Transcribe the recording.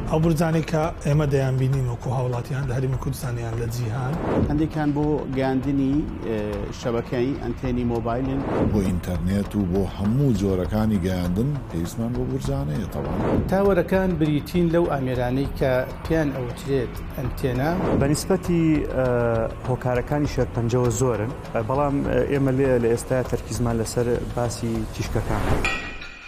ئەو برجانێک کە ئێمە دەیانبینین وەکو هاوڵاتیان لە هەرێمی کوردستانیان لە جیهان هەندێکیان بۆ گەیاندنی شەبەکەی ئەنتێنی مۆبایلن بۆ ئینتەرنێت و بۆ هەموو جۆرەکانی گەیاندن پێویستمان بۆ برجانەیە تەواو. تاوەرەکان بریتین لەو ئامێرانەی کە پێیان ئەوترێت ئەنتێنا. بەنسبەتی هۆکارەکانی شێرپەنجەوە زۆرن، بەڵام ئێمە لە ئێستا تەرکیزمان لەسەر باسی تیشکەکان.